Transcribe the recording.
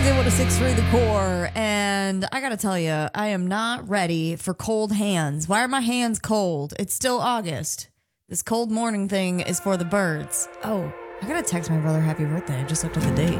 Music 106.3 The Core, and I gotta tell you, I am not ready for cold hands. Why are my hands cold? It's still August. This cold morning thing is for the birds. Oh, I gotta text my brother happy birthday. I just looked at the date.